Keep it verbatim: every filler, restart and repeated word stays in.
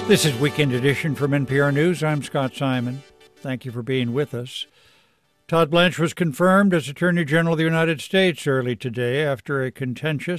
This is Weekend Edition from N P R News. I'm Scott Simon. Thank you for being with us. Todd Blanche was confirmed as Attorney General of the United States early today after a contentious